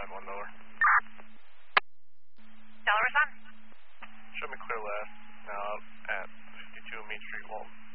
one lower. Delaware Sun. Show me clear left, now at 52 Main Street, Walton.